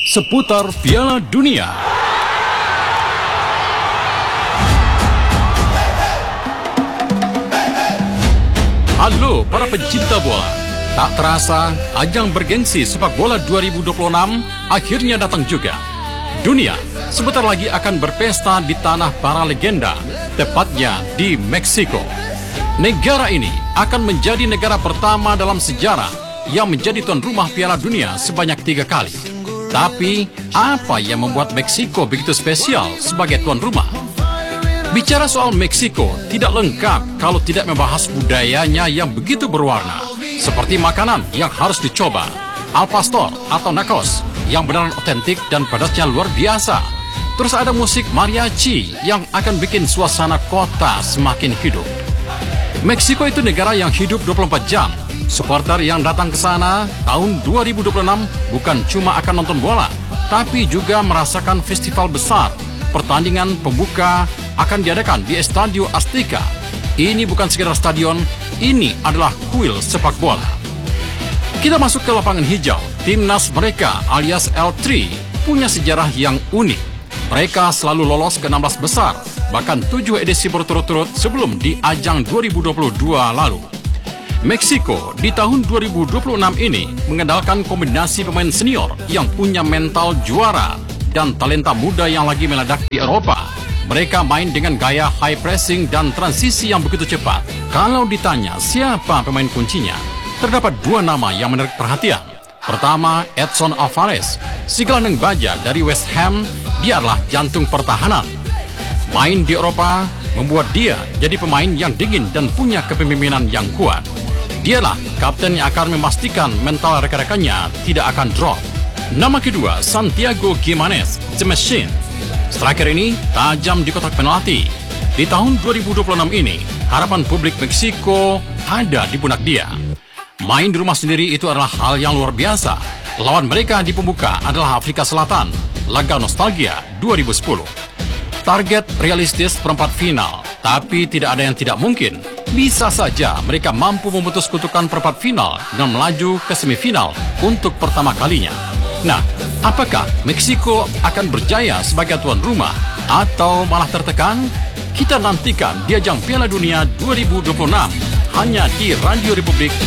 seputar Piala Dunia. Halo para pecinta bola. Tak terasa, ajang bergengsi sepak bola 2026 akhirnya datang juga. Dunia sebentar lagi akan berpesta di tanah para legenda, tepatnya di Meksiko. Negara ini akan menjadi negara pertama dalam sejarah yang menjadi tuan rumah Piala Dunia sebanyak 3 kali. Tapi, apa yang membuat Meksiko begitu spesial sebagai tuan rumah? Bicara soal Meksiko tidak lengkap kalau tidak membahas budayanya yang begitu berwarna, seperti makanan yang harus dicoba, al pastor atau nachos yang benar otentik dan pedasnya luar biasa. Terus ada musik mariachi yang akan bikin suasana kota semakin hidup. Meksiko itu negara yang hidup 24 jam. Supporter yang datang ke sana tahun 2026 bukan cuma akan nonton bola, tapi juga merasakan festival besar. Pertandingan pembuka akan diadakan di Estadio Azteca. Ini bukan sekedar stadion, ini adalah kuil sepak bola. Kita masuk ke lapangan hijau. Timnas mereka alias L3 punya sejarah yang unik. Mereka selalu lolos ke 16 besar, bahkan 7 edisi berturut-turut sebelum di ajang 2022 lalu. Meksiko di tahun 2026 ini mengandalkan kombinasi pemain senior yang punya mental juara dan talenta muda yang lagi meledak di Eropa. Mereka main dengan gaya high pressing dan transisi yang begitu cepat. Kalau ditanya siapa pemain kuncinya, terdapat 2 nama yang menarik perhatian. Pertama, Edson Alvarez, si gelandang baja dari West Ham. Dia adalah jantung pertahanan. Main di Eropa membuat dia jadi pemain yang dingin dan punya kepemimpinan yang kuat. Dialah kapten yang akan memastikan mental rekan-rekannya tidak akan drop. Nama kedua, Santiago Giménez, The Machine. Striker ini tajam di kotak penalti. Di tahun 2026 ini, harapan publik Meksiko ada di pundak dia. Main di rumah sendiri itu adalah hal yang luar biasa. Lawan mereka di pembuka adalah Afrika Selatan, laga nostalgia 2010. Target realistis perempat final, tapi tidak ada yang tidak mungkin. Bisa saja mereka mampu memutus kutukan perempat final dan melaju ke semifinal untuk pertama kalinya. Nah, apakah Meksiko akan berjaya sebagai tuan rumah atau malah tertekan? Kita nantikan di ajang Piala Dunia 2026 hanya di Radio Republik